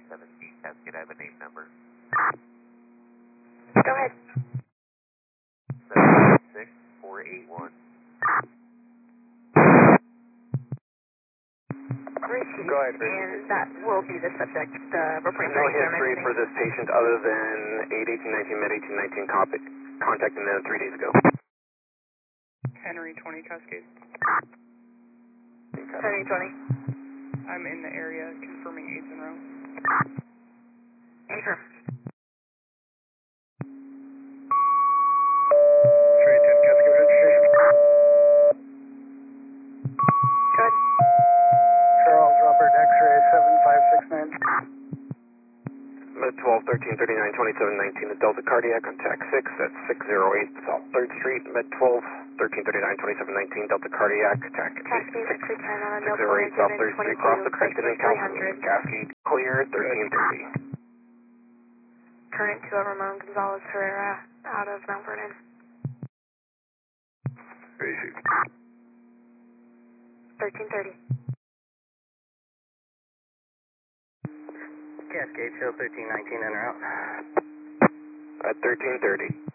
17 Cascade, I have a name number. Go ahead. 76481. Receive. Go ahead, And that will be the subject, reporting No for history for this patient other than 8/18/19, Med 18/19 contacting them 3 days ago. Henry 20 Cascade. Henry 20. I'm in the area confirming aids en route. Confirm. Trade 10 Cascade registration. Go ahead. Charles Robert X-ray 7569. Med 12 1339 2719 is Delta Cardiac on TAC 6 at 608 South 3rd Street. Med 12 1339 2719 Delta Cardiac TAC Cascade 610 on a no 608 South 3rd Street. Cross the 22, Creston and Calhoun. Cascade clear 1330. current to Ramon Gonzalez Herrera out of Mount Vernon. Receive. 1330. Cascade show 1319 in or out. At 1330.